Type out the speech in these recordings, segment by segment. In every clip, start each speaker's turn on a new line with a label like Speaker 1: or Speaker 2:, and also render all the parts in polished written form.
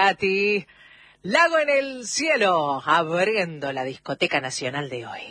Speaker 1: Cerati, Lago en el cielo, abriendo la discoteca nacional de hoy.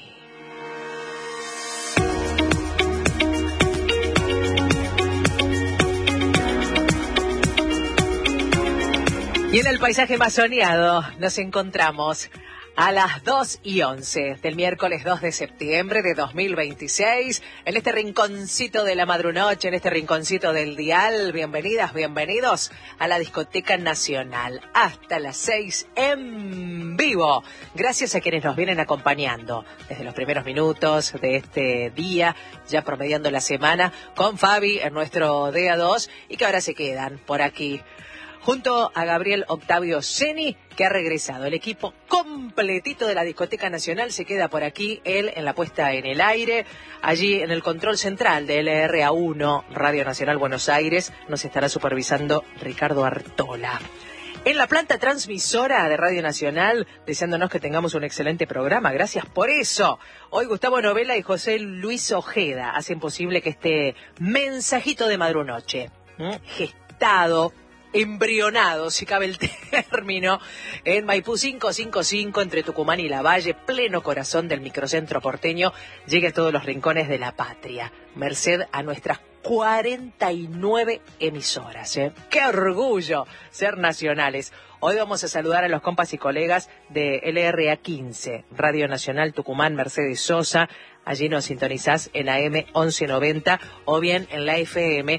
Speaker 1: Y en el paisaje más soñado nos encontramos a las 2:11 del miércoles 2 de septiembre de 2026, en este rinconcito de la madrunoche, en este rinconcito del dial. Bienvenidas, bienvenidos a la Discoteca Nacional, hasta las 6 en vivo. Gracias a quienes nos vienen acompañando desde los primeros minutos de este día, ya promediando la semana, con Fabi en nuestro DA2, y que ahora se quedan por aquí junto a Gabriel Octavio Ceni, que ha regresado. El equipo completito de la Discoteca Nacional se queda por aquí, él en la puesta en el aire, allí en el control central de LRA1, Radio Nacional Buenos Aires, nos estará supervisando Ricardo Artola. En la planta transmisora de Radio Nacional, deseándonos que tengamos un excelente programa. Gracias por eso. Hoy Gustavo Novela y José Luis Ojeda hacen posible que este mensajito de madrunoche, gestado, embrionado, si cabe el término, en Maipú 555, entre Tucumán y Lavalle, pleno corazón del microcentro porteño, llegue a todos los rincones de la patria, merced a nuestras 49 emisoras. ¡Qué orgullo ser nacionales! Hoy vamos a saludar a los compas y colegas de LRA 15, Radio Nacional Tucumán, Mercedes Sosa. Allí nos sintonizás en la AM 1190 o bien en la FM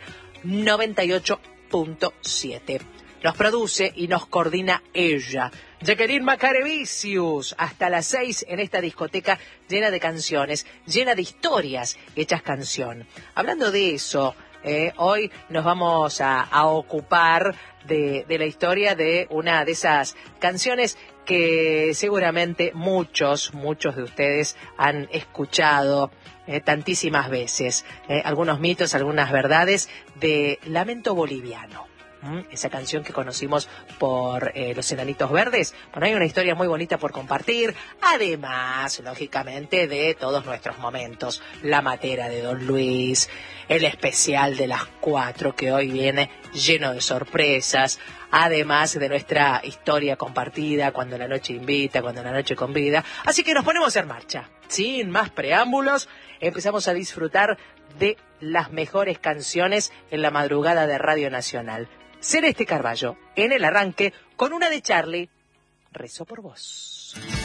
Speaker 1: 98.7. Nos produce y nos coordina ella, Jacqueline Macarevicius, hasta las 6 en esta discoteca llena de canciones, llena de historias hechas canción. Hablando de eso, hoy nos vamos a ocupar de la historia de una de esas canciones que seguramente muchos de ustedes han escuchado tantísimas veces. Algunos mitos, algunas verdades de Lamento Boliviano. Esa canción que conocimos por Los Enanitos Verdes. Bueno, hay una historia muy bonita por compartir, además, lógicamente, de todos nuestros momentos. La matera de Don Luis, el especial de las 4, que hoy viene lleno de sorpresas, además de nuestra historia compartida, cuando la noche invita, cuando la noche convida. Así que nos ponemos en marcha. Sin más preámbulos, empezamos a disfrutar de las mejores canciones en la madrugada de Radio Nacional. Celeste Carballo, en el arranque, con una de Charlie, Rezo por vos.